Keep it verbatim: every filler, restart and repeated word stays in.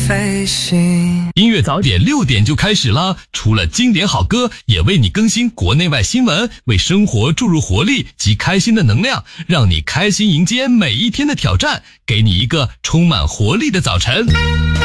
飞行。 音乐早点六点就开始了，除了经典好歌，也为你更新国内外新闻，为生活注入活力及开心的能量，让你开心迎接每一天的挑战，给你一个充满活力的早晨。